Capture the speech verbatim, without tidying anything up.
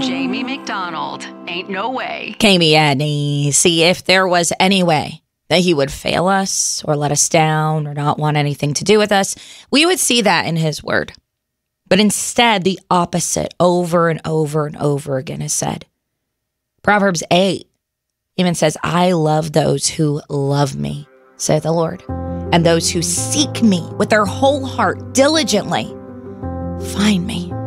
Jamie McDonald. Ain't no way. Kami Adney. See, if there was any way that he would fail us or let us down or not want anything to do with us, we would see that in his word. But instead, the opposite over and over and over again is said. Proverbs eight even says, I love those who love me, saith the Lord, and those who seek me with their whole heart diligently find me.